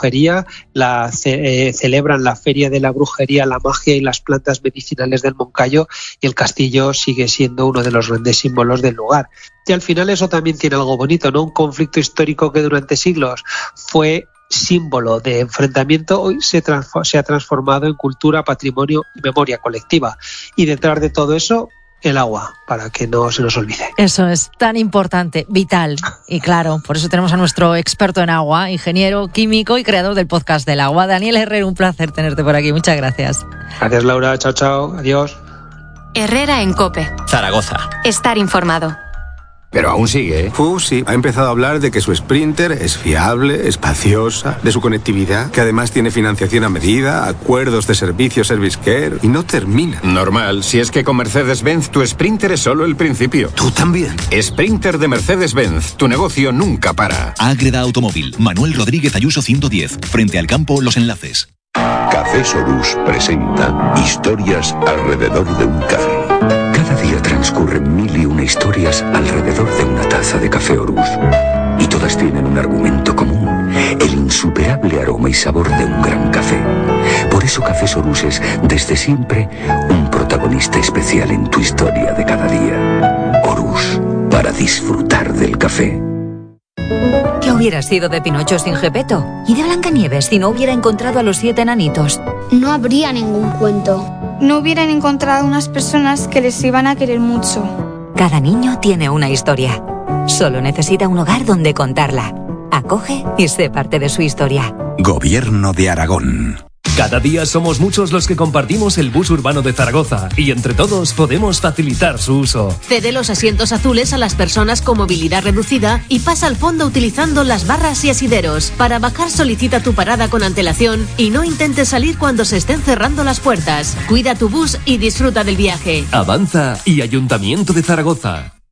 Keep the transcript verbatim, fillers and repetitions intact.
brujería, la, ce, eh, celebran la feria de la brujería, la magia y las plantas medicinales del Moncayo, y el castillo sigue siendo uno de los grandes símbolos del lugar. Y al final eso también tiene algo bonito, ¿no? Un conflicto histórico que durante siglos fue símbolo de enfrentamiento, hoy se, transform- se ha transformado en cultura, patrimonio y memoria colectiva. Y detrás de todo eso, el agua, para que no se nos olvide. Eso es tan importante, vital. Y claro, por eso tenemos a nuestro experto en agua, ingeniero químico y creador del podcast del agua, Daniel Herrera. Un placer tenerte por aquí. Muchas gracias. Gracias, Laura. Chao, chao. Adiós. Herrera en COPE. Zaragoza. Estar informado. Pero aún sigue, ¿eh? Uh, sí. Ha empezado a hablar de que su Sprinter es fiable, espaciosa, de su conectividad, que además tiene financiación a medida, acuerdos de servicio, Service Care, y no termina. Normal, si es que con Mercedes-Benz tu Sprinter es solo el principio. ¿Tú también? Sprinter de Mercedes-Benz, tu negocio nunca para. Ágreda Automóvil, Manuel Rodríguez Ayuso ciento diez, frente al campo Los Enlaces. Café Sorús presenta Historias alrededor de un café. Cada día transcurren mil y una historias alrededor de una taza de café Orús. Y todas tienen un argumento común: el insuperable aroma y sabor de un gran café. Por eso Café Sorús es, desde siempre, un protagonista especial en tu historia de cada día. Orús, para disfrutar del café. ¿Qué hubiera sido de Pinocho sin Gepetto? ¿Y de Blancanieves si no hubiera encontrado a los siete enanitos? No habría ningún cuento. No hubieran encontrado unas personas que les iban a querer mucho. Cada niño tiene una historia. Solo necesita un hogar donde contarla. Acoge y sé parte de su historia. Gobierno de Aragón. Cada día somos muchos los que compartimos el bus urbano de Zaragoza y entre todos podemos facilitar su uso. Cede los asientos azules a las personas con movilidad reducida y pasa al fondo utilizando las barras y asideros. Para bajar solicita tu parada con antelación y no intentes salir cuando se estén cerrando las puertas. Cuida tu bus y disfruta del viaje. Avanza y Ayuntamiento de Zaragoza.